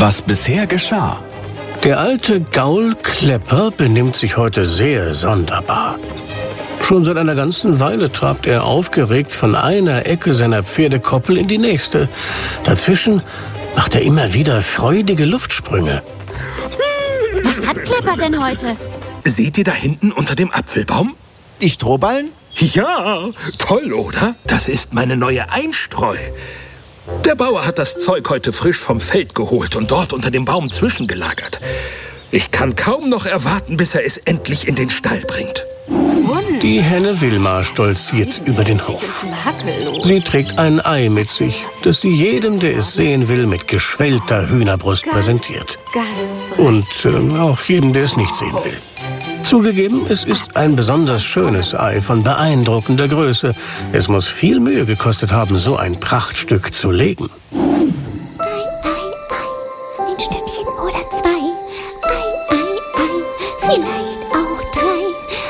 Was bisher geschah. Der alte Gaul Klepper benimmt sich heute sehr sonderbar. Schon seit einer ganzen Weile trabt er aufgeregt von einer Ecke seiner Pferdekoppel in die nächste. Dazwischen macht er immer wieder freudige Luftsprünge. Was hat Klepper denn heute? Seht ihr da hinten unter dem Apfelbaum? Die Strohballen? Ja, toll, oder? Das ist meine neue Einstreu. Der Bauer hat das Zeug heute frisch vom Feld geholt und dort unter dem Baum zwischengelagert. Ich kann kaum noch erwarten, bis er es endlich in den Stall bringt. Die Henne Wilma stolziert über den Hof. Sie trägt ein Ei mit sich, das sie jedem, der es sehen will, mit geschwellter Hühnerbrust präsentiert. Und auch jedem, der es nicht sehen will. Zugegeben, es ist ein besonders schönes Ei von beeindruckender Größe. Es muss viel Mühe gekostet haben, so ein Prachtstück zu legen. Ein Stückchen oder zwei. Vielleicht auch drei.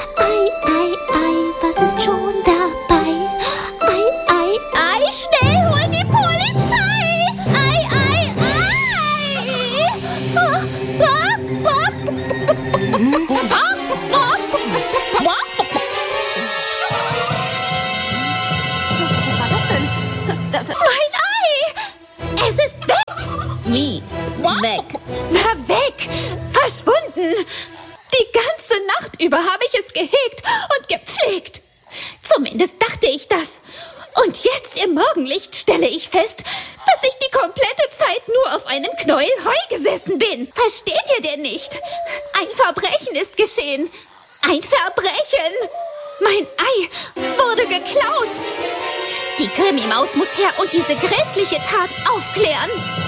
Was ist schon dabei? Schnell, hol die Polizei! Mein Ei! Es ist weg! Wie? Weg? Na, weg! Verschwunden! Die ganze Nacht über habe ich es gehegt und gepflegt. Zumindest dachte ich das. Und jetzt im Morgenlicht stelle ich fest, dass ich die komplette Zeit nur auf einem Knäuel Heu gesessen bin. Versteht ihr denn nicht? Ein Verbrechen ist geschehen. Ein Verbrechen! Mein Ei wurde geklaut. Die Krimi-Maus muss her und diese grässliche Tat aufklären.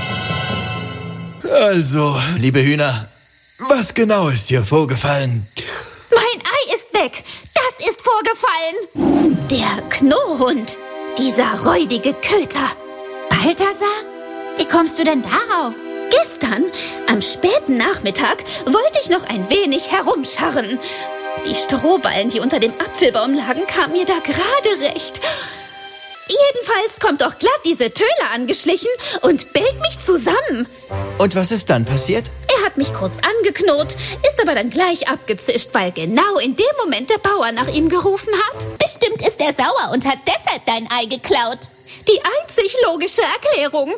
Also, liebe Hühner, was genau ist hier vorgefallen? Mein Ei ist weg. Das ist vorgefallen. Der Knurrhund. Dieser räudige Köter. Balthasar? Wie kommst du denn darauf? Gestern, am späten Nachmittag, wollte ich noch ein wenig herumscharren. Die Strohballen, die unter dem Apfelbaum lagen, kamen mir da gerade recht. Jedenfalls kommt doch glatt diese Töle angeschlichen und bellt mich zusammen. Und was ist dann passiert? Er hat mich kurz angeknurrt, ist aber dann gleich abgezischt, weil genau in dem Moment der Bauer nach ihm gerufen hat. Bestimmt ist er sauer und hat deshalb dein Ei geklaut. Die einzig logische Erklärung.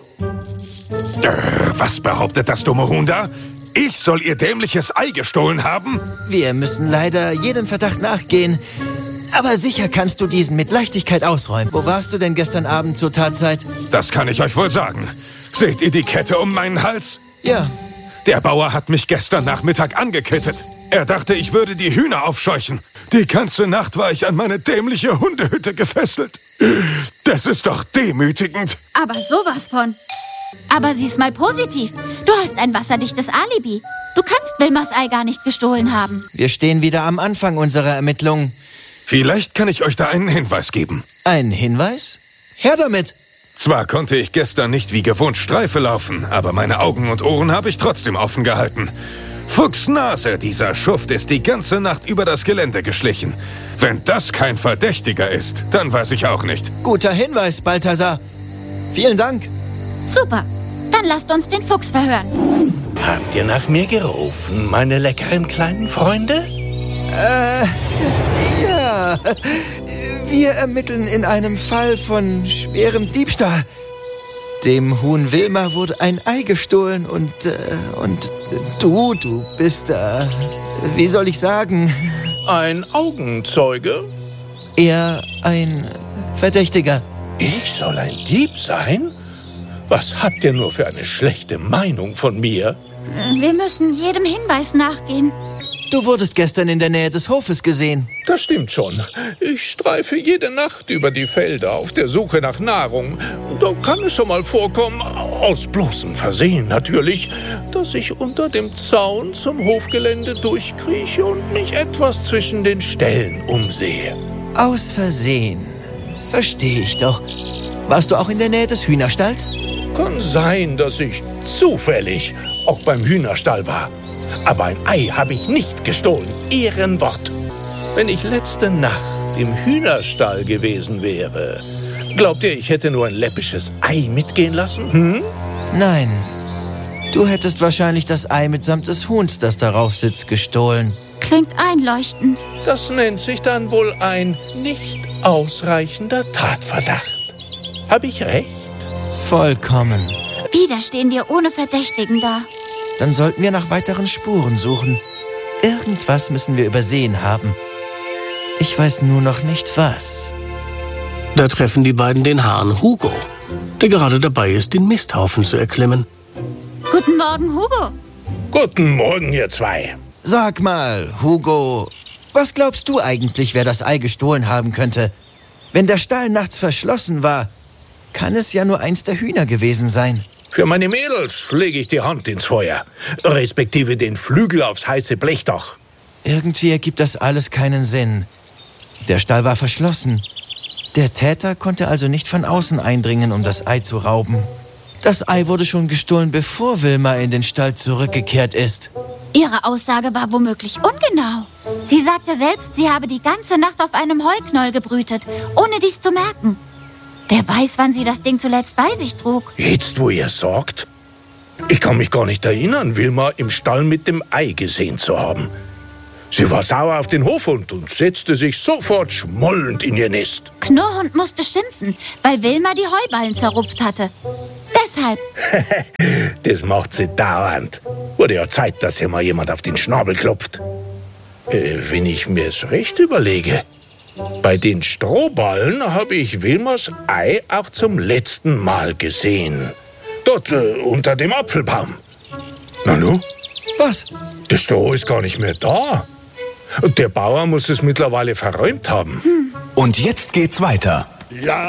Was behauptet das dumme Huhn da? Ich soll ihr dämliches Ei gestohlen haben? Wir müssen leider jedem Verdacht nachgehen. Aber sicher kannst du diesen mit Leichtigkeit ausräumen. Wo warst du denn gestern Abend zur Tatzeit? Das kann ich euch wohl sagen. Seht ihr die Kette um meinen Hals? Ja. Der Bauer hat mich gestern Nachmittag angekettet. Er dachte, ich würde die Hühner aufscheuchen. Die ganze Nacht war ich an meine dämliche Hundehütte gefesselt. Das ist doch demütigend. Aber sowas von. Aber sieh's mal positiv. Du hast ein wasserdichtes Alibi. Du kannst Wilmas Ei gar nicht gestohlen haben. Wir stehen wieder am Anfang unserer Ermittlungen. Vielleicht kann ich euch da einen Hinweis geben. Einen Hinweis? Her damit! Zwar konnte ich gestern nicht wie gewohnt Streife laufen, aber meine Augen und Ohren habe ich trotzdem offen gehalten. Fuchsnase, dieser Schuft, ist die ganze Nacht über das Gelände geschlichen. Wenn das kein Verdächtiger ist, dann weiß ich auch nicht. Guter Hinweis, Balthasar. Vielen Dank. Super. Dann lasst uns den Fuchs verhören. Habt ihr nach mir gerufen, meine leckeren kleinen Freunde? Ja. Wir ermitteln in einem Fall von schwerem Diebstahl. Dem Huhn Wilma wurde ein Ei gestohlen und du bist, wie soll ich sagen? Ein Augenzeuge? Eher ein Verdächtiger. Ich soll ein Dieb sein? Was habt ihr nur für eine schlechte Meinung von mir? Wir müssen jedem Hinweis nachgehen. Du wurdest gestern in der Nähe des Hofes gesehen. Das stimmt schon. Ich streife jede Nacht über die Felder auf der Suche nach Nahrung. Da kann es schon mal vorkommen, aus bloßem Versehen natürlich, dass ich unter dem Zaun zum Hofgelände durchkrieche und mich etwas zwischen den Ställen umsehe. Aus Versehen. Verstehe ich doch. Warst du auch in der Nähe des Hühnerstalls? Kann sein, dass ich zufällig auch beim Hühnerstall war. Aber ein Ei habe ich nicht gestohlen. Ehrenwort. Wenn ich letzte Nacht im Hühnerstall gewesen wäre, glaubt ihr, ich hätte nur ein läppisches Ei mitgehen lassen? Nein. Du hättest wahrscheinlich das Ei mitsamt des Huhns, das darauf sitzt, gestohlen. Klingt einleuchtend. Das nennt sich dann wohl ein nicht ausreichender Tatverdacht. Hab ich recht? Vollkommen. Wieder stehen wir ohne Verdächtigen da. Dann sollten wir nach weiteren Spuren suchen. Irgendwas müssen wir übersehen haben. Ich weiß nur noch nicht was. Da treffen die beiden den Hahn Hugo, der gerade dabei ist, den Misthaufen zu erklimmen. Guten Morgen, Hugo. Guten Morgen, ihr zwei. Sag mal, Hugo, was glaubst du eigentlich, wer das Ei gestohlen haben könnte? Wenn der Stall nachts verschlossen war, kann es ja nur eins der Hühner gewesen sein. Für meine Mädels lege ich die Hand ins Feuer, respektive den Flügel aufs heiße Blechdach. Irgendwie ergibt das alles keinen Sinn. Der Stall war verschlossen. Der Täter konnte also nicht von außen eindringen, um das Ei zu rauben. Das Ei wurde schon gestohlen, bevor Wilma in den Stall zurückgekehrt ist. Ihre Aussage war womöglich ungenau. Sie sagte selbst, sie habe die ganze Nacht auf einem Heuknäuel gebrütet, ohne dies zu merken. Wer weiß, wann sie das Ding zuletzt bei sich trug. Jetzt, wo ihr sagt? Ich kann mich gar nicht erinnern, Wilma im Stall mit dem Ei gesehen zu haben. Sie war sauer auf den Hofhund und setzte sich sofort schmollend in ihr Nest. Knurrhund musste schimpfen, weil Wilma die Heuballen zerrupft hatte. Deshalb. Das macht sie dauernd. Wurde ja Zeit, dass hier mal jemand auf den Schnabel klopft. Wenn ich mir's recht überlege, bei den Strohballen habe ich Wilmas Ei auch zum letzten Mal gesehen. Dort unter dem Apfelbaum. Nanu? Was? Das Stroh ist gar nicht mehr da. Der Bauer muss es mittlerweile verräumt haben. Und jetzt geht's weiter. Ja.